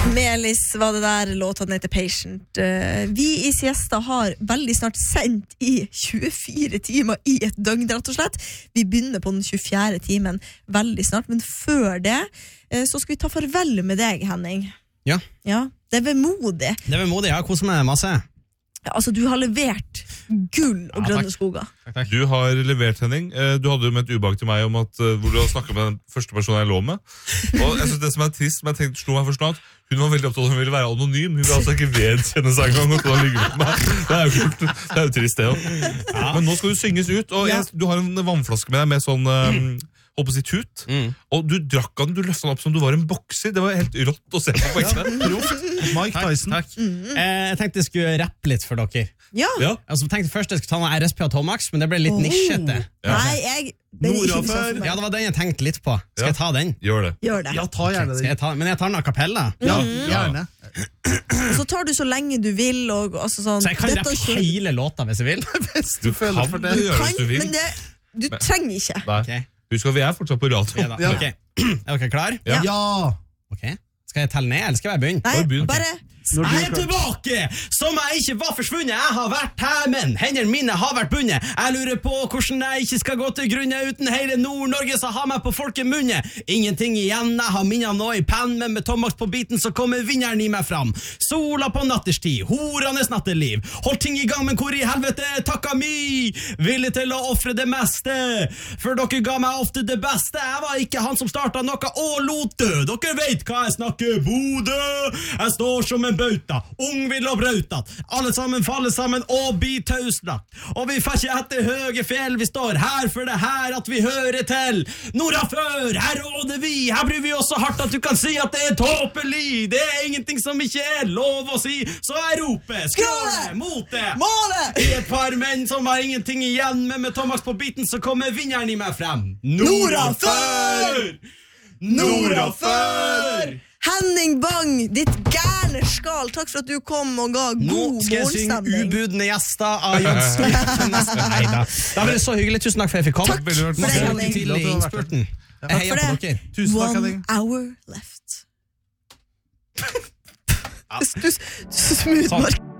Melis var det der, låten heter Patient. Vi i Siesta har veldig snart sendt i 24 timer i et døgn, rett og slett. Vi begynner på den 24. timen veldig snart, men før det så skal vi ta farvel med deg, Henning. Ja. Det er vemodig. Det er vemodig, jeg koser meg masse. Altså, du har levert gull og grønne skoger. Takk. Du har levert, Henning. Du hadde jo med et ubehag til meg om at hvor du har snakket med den første personen jeg lå med. Og jeg synes det som er trist, som jeg tenkte slo meg for snart, hun var veldig opptatt, hun ville være anonym. Hun vil altså ikke vedkjenne seg en gang at hun har ligget med meg. Det er jo trist det også. Ja. Men nå skal du synges ut, og du har en vannflaske med deg med sånn... holdt på å si tut, og du drakk den, du løftet den opp som du var en bokser. Det var helt rått å se på ekte. Mike Tyson. Takk. Jeg tenkte jeg skulle rappe litt for dere. Ja. Altså, tenkte først jeg skulle ta noe RSP og Tomax, men det ble litt nisjete. Nei, Ja, det var den jeg tenkte litt på. Skal jeg ta den? Gjør det. Ja, ta gjerne den. Men jeg tar den a cappella. Ja, gjerne. Så tar du så lenge du vil, og altså sånn... Så jeg kan rappe hele låta hvis jeg vil. Hvis du føler for det. Du kan, hvis du vil. Men du trenger ikke. Nei. Husk at vi er fortsatt på radio. Ja. Okay. Er dere klar? Ja. Ok. Skal jeg telle ned, eller skal jeg begynne? Nei, bare... Jeg er tilbake, som jeg ikke var forsvunnet. Jeg har vært her, men hendene mine har vært bunnet. Jeg lurer på hvordan jeg ikke skal gå til grunne. Uten hele Nord-Norge så har meg på folkemunne. Ingenting igjen, jeg har minnet nå i penn, men med Tomax på biten så kommer vinneren i meg fram. Sola på natterstid, horanes natteliv. Holdt ting i gang, men hvor i helvete takka mi? Villig til å offre det meste, for dere ga meg ofte det beste. Jeg var ikke han som startet noe og lot dø. Dere vet hva jeg snakker, Bodø. Jeg står som en bauta, ung vill og brautat. Alle sammen faller sammen og blir tauslagt. Og vi får ikke etter høye fjell. Vi står her for det her at vi hører til. Nora før, her råder vi. Her bryr vi oss så hardt at du kan si at det er tåpelig. Det er ingenting som ikke er lov å si. Så jeg roper, skråle, mot det. Målet! I et par menn som har ingenting igjen, men med Tomax på biten så kommer vinneren i meg frem. Nora før! Nora før! Henning Bang, ditt gærne skal. Takk for at du kom og ga god morgenstemning. Nå skal jeg synge ubudne gjester av Jønsson. Neida. Det var så hyggelig. Tusen takk for at jeg fikk komme. Takk for det, Henning. Til innspurten. Jeg heier på dere. Tusen takk, Henning. 1 hour left. Du smooth, Mark.